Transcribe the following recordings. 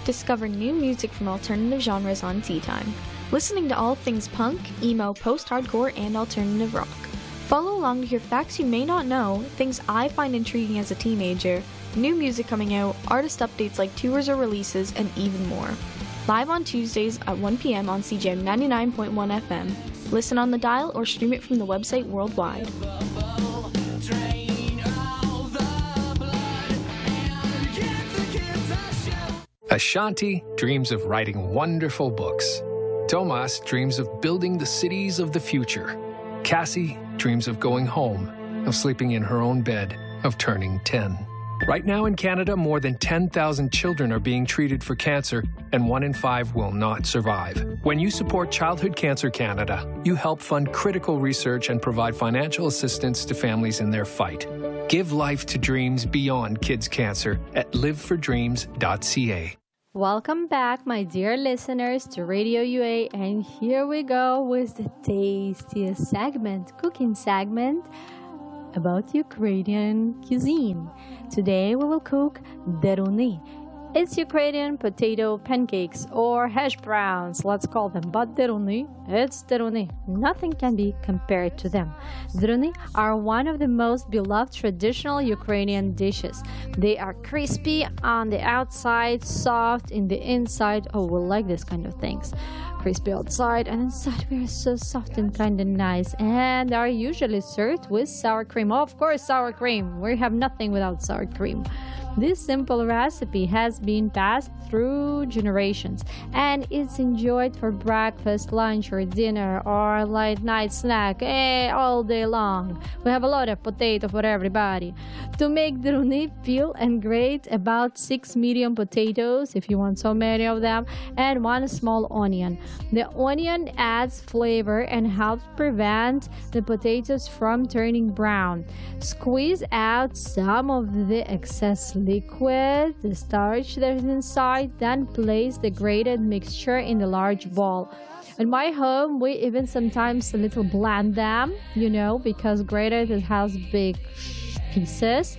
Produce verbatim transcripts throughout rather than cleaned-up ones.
Discover new music from alternative genres on Tea Time. Listening to all things punk, emo, post-hardcore, and alternative rock. Follow along to hear facts you may not know, things I find intriguing as a teenager, new music coming out, artist updates like tours or releases, and even more. Live on Tuesdays at one p.m. on C J M ninety-nine point one F M. Listen on the dial or stream it from the website worldwide. Ashanti dreams of writing wonderful books. Tomas dreams of building the cities of the future. Cassie dreams of going home, of sleeping in her own bed, of turning ten. Right now in Canada, more than ten thousand children are being treated for cancer, and one in five will not survive. When you support Childhood Cancer Canada, you help fund critical research and provide financial assistance to families in their fight. Give life to dreams beyond kids' cancer at live for dreams dot c a. Welcome back, my dear listeners, to Radio U A, and here we go with the tastiest segment, cooking segment, about Ukrainian cuisine. Today we will cook deruni. It's Ukrainian potato pancakes or hash browns, let's call them, but deruni, it's deruni. Nothing can be compared to them. Deruni are one of the most beloved traditional Ukrainian dishes. They are crispy on the outside, soft in the inside. Oh, we like this kind of things. Crispy outside and inside we are so soft and kind of nice, and are usually served with sour cream. Oh, of course, sour cream. We have nothing without sour cream. This simple recipe has been passed through generations and it's enjoyed for breakfast, lunch, or dinner, or late night snack eh, all day long. We have a lot of potato for everybody. To make deruni, peel and grate about six medium potatoes, if you want so many of them, and one small onion. The onion adds flavor and helps prevent the potatoes from turning brown. Squeeze out some of the excess liquid, the starch that is inside, then place the grated mixture in the large bowl. In my home, we even sometimes a little blend them, you know, because grated it has big pieces.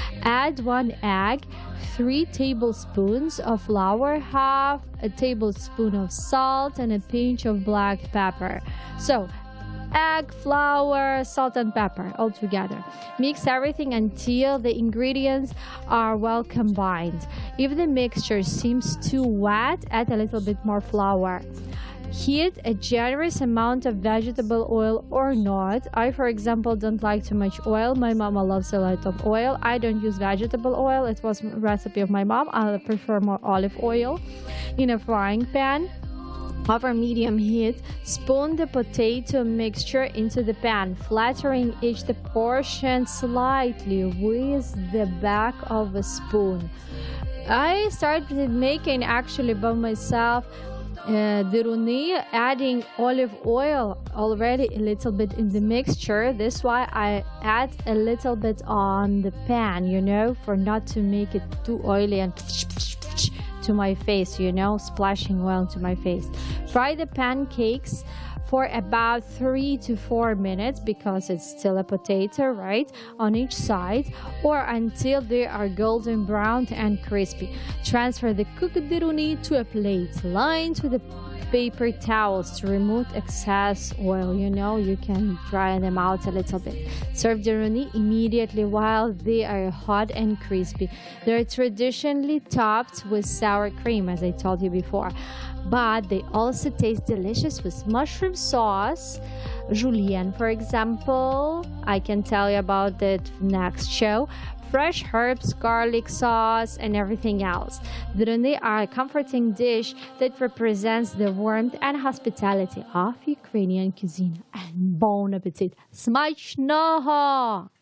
Add one egg, three tablespoons of flour, half a tablespoon of salt, and a pinch of black pepper. So, egg, flour, salt, and pepper all together. Mix everything until the ingredients are well combined. If the mixture seems too wet, add a little bit more flour. Heat a generous amount of vegetable oil or not. I, for example, don't like too much oil. My mama loves a lot of oil. I don't use vegetable oil. It was a recipe of my mom. I prefer more olive oil. In a frying pan, over medium heat, spoon the potato mixture into the pan, flattering each the portion slightly with the back of a spoon. I started making actually by myself uh, deruni, adding olive oil already a little bit in the mixture. That's why I add a little bit on the pan, you know, for not to make it too oily and to my face, you know, splashing well into my face. Fry the pancakes for about three to four minutes because it's still a potato, right, on each side, or until they are golden brown and crispy. Transfer the cooked deruni to a plate lined with a paper towels to remove excess oil. You know, you can dry them out a little bit. Serve deruni immediately while they are hot and crispy. They're traditionally topped with sour cream, as I told you before, but they also taste delicious with mushroom sauce, julienne, for example. I can tell you about it next show. Fresh herbs, garlic sauce, and everything else. Deruni are a comforting dish that represents the warmth and hospitality of Ukrainian cuisine. And bon appetit! Smacznego!